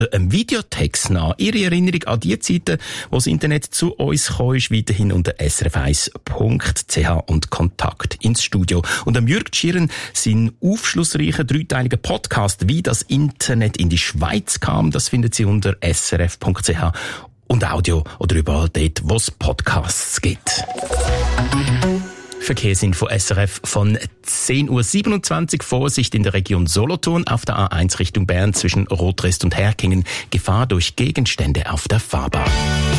einem Videotext nach. Ihre Erinnerung an die Zeiten, wo das Internet zu uns kam, ist weiterhin unter srf1.ch und Kontakt ins Studio. Und am Jürg Schirren sein aufschlussreicher dreiteiliger Podcast, wie das Internet in die Schweiz kam, das finden Sie unter srf.ch und Audio oder überall dort, wo es Podcasts gibt. Verkehrsinfo SRF von 10.27 Uhr. Vorsicht in der Region Solothurn auf der A1 Richtung Bern zwischen Rotrest und Herkingen. Gefahr durch Gegenstände auf der Fahrbahn.